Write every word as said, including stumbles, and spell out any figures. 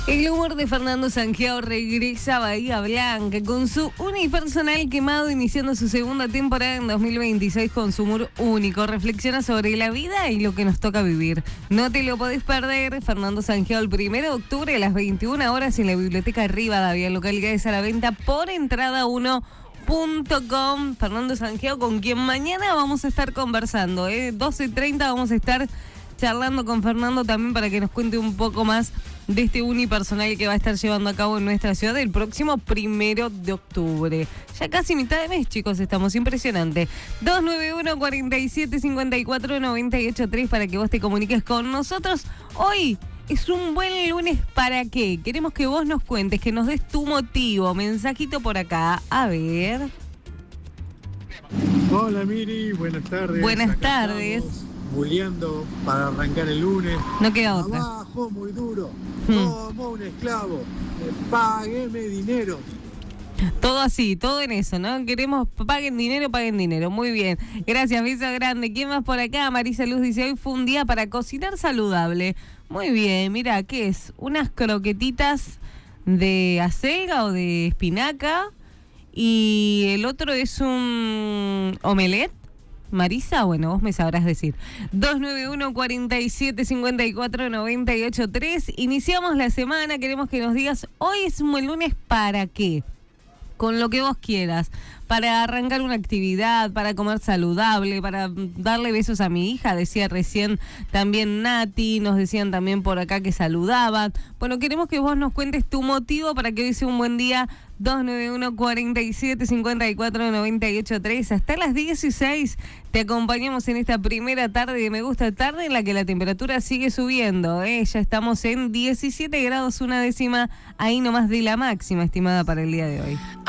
El humor de Fernando Sangiao regresa a Bahía Blanca con su unipersonal quemado, iniciando su segunda temporada en dos mil veintiséis con su humor único. Reflexiona sobre la vida y lo que nos toca vivir. No te lo podés perder. Fernando Sangiao el primero de octubre a las veintiuna horas en la Biblioteca Rivadavia, localidades a la venta por entrada uno punto com. Fernando Sangiao, con quien mañana vamos a estar conversando, ¿eh? doce treinta vamos a estar charlando con Fernando también para que nos cuente un poco más de este unipersonal que va a estar llevando a cabo en nuestra ciudad el próximo primero de octubre. Ya casi mitad de mes, chicos, estamos impresionante. dos nueve uno, cuatro siete, cinco cuatro, nueve ocho tres para que vos te comuniques con nosotros. Hoy es un buen lunes, ¿para qué? Queremos que vos nos cuentes, que nos des tu motivo. Mensajito por acá, a ver. Hola Miri, buenas tardes. Buenas Acá tardes. estamos, buleando para arrancar el lunes. No queda otra. Abajo muy duro, Hmm. como un esclavo, eh, págueme dinero. Todo así, todo en eso, ¿no? Queremos, paguen dinero, paguen dinero. Muy bien. Gracias, beso grande. ¿Quién más por acá? Marisa Luz dice, hoy fue un día para cocinar saludable. Muy bien, mira, ¿qué es? Unas croquetitas de acelga o de espinaca. Y el otro es un omelette. Marisa, bueno, vos me sabrás decir. dos nueve uno, cuatro siete, cinco cuatro, nueve ocho tres. Iniciamos la semana, queremos que nos digas, hoy es un buen lunes, ¿para qué? Con lo que vos quieras, para arrancar una actividad, para comer saludable, para darle besos a mi hija, decía recién también Nati, nos decían también por acá que saludaban. Bueno, queremos que vos nos cuentes tu motivo para que hoy sea un buen día. dos nueve uno, cuatro siete, cinco cuatro, nueve ocho tres. Hasta las dieciséis te acompañamos en esta primera tarde de Me Gusta Tarde, en la que la temperatura sigue subiendo, ¿eh? Ya estamos en diecisiete grados una décima, ahí nomás de la máxima estimada para el día de hoy.